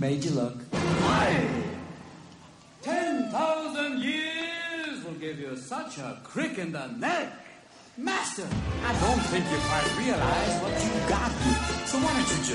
made you look. Why? 10,000 years will give you such a crick in the neck. Master, I don't think you quite realize what you got here. So why don't you